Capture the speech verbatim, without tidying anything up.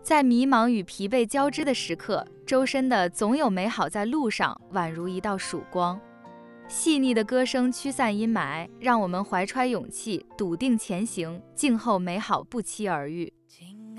在迷茫与疲惫交织的时刻，周深的总有美好在路上，宛如一道曙光。细腻的歌声驱散阴霾，让我们怀揣勇气，笃定前行，静候美好不期而遇。